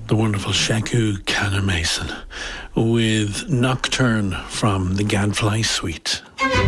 the wonderful Sheku Cannon-Mason with Nocturne from the Gadfly Suite.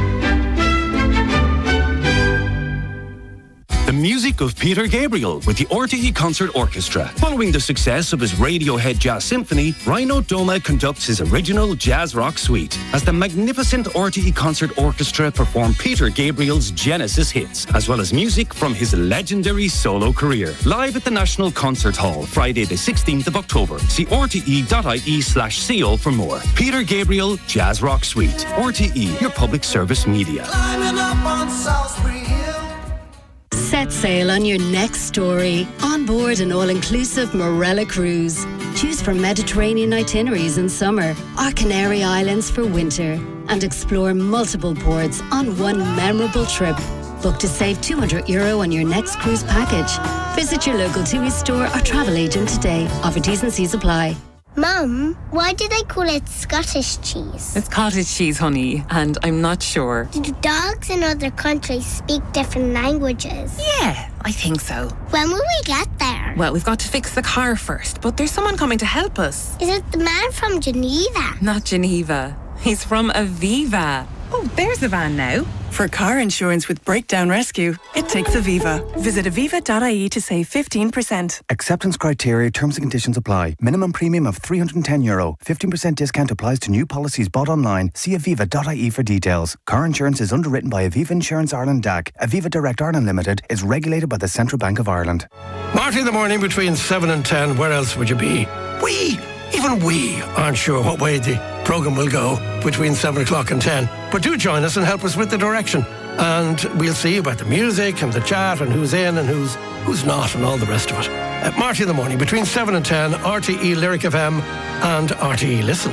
The music of Peter Gabriel with the RTE Concert Orchestra. Following the success of his Radiohead Jazz Symphony, Rhino Doma conducts his original jazz rock suite as the magnificent RTE Concert Orchestra perform Peter Gabriel's Genesis hits, as well as music from his legendary solo career. Live at the National Concert Hall, Friday the 16th of October. See rte.ie/CO for more. Peter Gabriel Jazz Rock Suite. RTE, your public service media. Climbing up on Salisbury Hill. Set sail on your next story. On board an all-inclusive Morella cruise. Choose from Mediterranean itineraries in summer or Canary Islands for winter. And explore multiple ports on one memorable trip. Book to save €200 on your next cruise package. Visit your local TUI store or travel agent today. Offer T's and C's apply. Mum, why do they call it Scottish cheese? It's cottage cheese, honey, and I'm not sure. Do dogs in other countries speak different languages? Yeah, I think so. When will we get there? Well, we've got to fix the car first, but there's someone coming to help us. Is it the man from Geneva? Not Geneva. He's from Aviva. Oh, there's the van now. For car insurance with breakdown rescue, it takes Aviva. Visit aviva.ie to save 15%. Acceptance criteria, terms and conditions apply. Minimum premium of €310. 15% discount applies to new policies bought online. See aviva.ie for details. Car insurance is underwritten by Aviva Insurance Ireland DAC. Aviva Direct Ireland Limited is regulated by the Central Bank of Ireland. Marty in the morning between 7 and 10. Where else would you be? Even we aren't sure what way the programme will go between 7 o'clock and 10. But do join us and help us with the direction. And we'll see about the music and the chat and who's in and who's not and all the rest of it. Marty in the morning between 7 and 10, RTE Lyric FM and RTE Listen.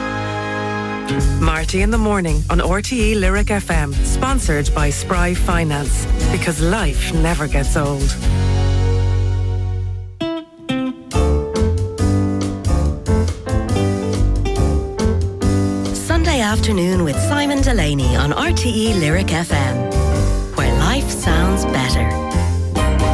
Marty in the morning on RTE Lyric FM. Sponsored by Spry Finance. Because life never gets old. Sunday afternoon with Simon Delaney on RTE Lyric FM, where life sounds better.